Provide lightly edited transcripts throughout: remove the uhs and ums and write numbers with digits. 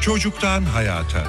Çocuktan hayata.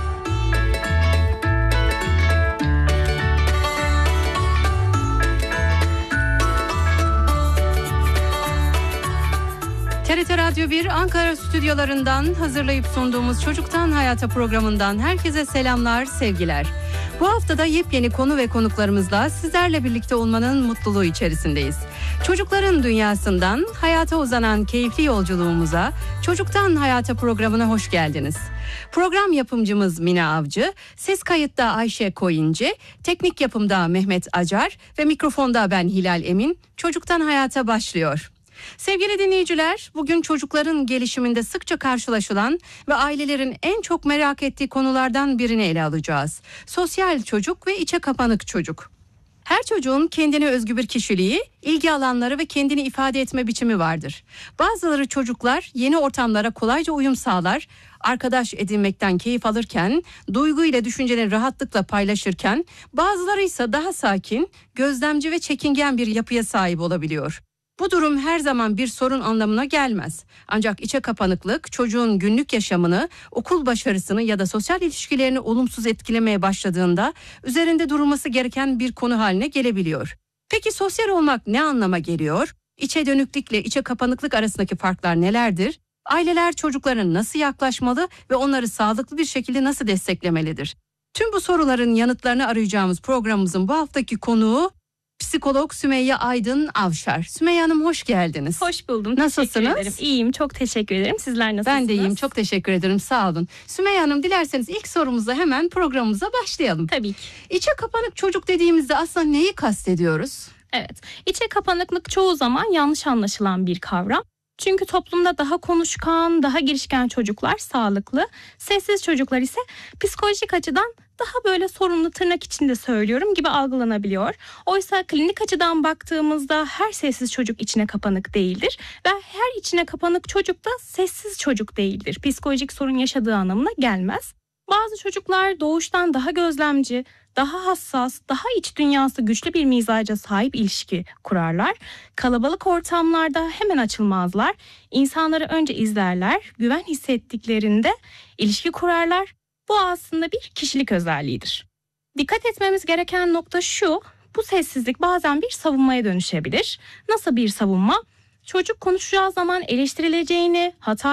TRT Radyo 1 Ankara stüdyolarından hazırlayıp sunduğumuz Çocuktan Hayata programından herkese selamlar, sevgiler. Bu haftada yepyeni konu ve konuklarımızla sizlerle birlikte olmanın mutluluğu içerisindeyiz. Çocukların dünyasından hayata uzanan keyifli yolculuğumuza Çocuktan Hayata programına hoş geldiniz. Program yapımcımız Mina Avcı, ses kayıtta Ayşe Koyuncu, teknik yapımda Mehmet Acar ve mikrofonda ben Hilal Emin. Çocuktan Hayata başlıyor. Sevgili dinleyiciler, bugün çocukların gelişiminde sıkça karşılaşılan ve ailelerin en çok merak ettiği konulardan birini ele alacağız. Sosyal çocuk ve içe kapanık çocuk. Her çocuğun kendine özgü bir kişiliği, ilgi alanları ve kendini ifade etme biçimi vardır. Bazıları çocuklar yeni ortamlara kolayca uyum sağlar, arkadaş edinmekten keyif alırken, duygu ile düşüncelerini rahatlıkla paylaşırken, bazıları ise daha sakin, gözlemci ve çekingen bir yapıya sahip olabiliyor. Bu durum her zaman bir sorun anlamına gelmez. Ancak içe kapanıklık çocuğun günlük yaşamını, okul başarısını ya da sosyal ilişkilerini olumsuz etkilemeye başladığında üzerinde durulması gereken bir konu haline gelebiliyor. Peki sosyal olmak ne anlama geliyor? İçe dönüklükle içe kapanıklık arasındaki farklar nelerdir? Aileler çocuklarına nasıl yaklaşmalı ve onları sağlıklı bir şekilde nasıl desteklemelidir? Tüm bu soruların yanıtlarını arayacağımız programımızın bu haftaki konuğu psikolog Sümeyye Aydın Avşar. Sümeyye Hanım hoş geldiniz. Hoş buldum. Nasılsınız? İyiyim, çok teşekkür ederim. Sizler nasılsınız? Ben de iyiyim, çok teşekkür ederim, sağ olun. Sümeyye Hanım, dilerseniz ilk sorumuzla hemen programımıza başlayalım. Tabii ki. İçe kapanık çocuk dediğimizde aslında neyi kastediyoruz? Evet, içe kapanıklık çoğu zaman yanlış anlaşılan bir kavram. Çünkü toplumda daha konuşkan, daha girişken çocuklar sağlıklı, sessiz çocuklar ise psikolojik açıdan daha böyle sorunlu, tırnak içinde söylüyorum, gibi algılanabiliyor. Oysa klinik açıdan baktığımızda her sessiz çocuk içine kapanık değildir ve her içine kapanık çocuk da sessiz çocuk değildir. Psikolojik sorun yaşadığı anlamına gelmez. Bazı çocuklar doğuştan daha gözlemci, daha hassas, daha iç dünyası güçlü bir mizaca sahip ilişki kurarlar. Kalabalık ortamlarda hemen açılmazlar. İnsanları önce izlerler, güven hissettiklerinde ilişki kurarlar. Bu aslında bir kişilik özelliğidir. Dikkat etmemiz gereken nokta şu: bu sessizlik bazen bir savunmaya dönüşebilir. Nasıl bir savunma? Çocuk konuşacağı zaman eleştirileceğini, hata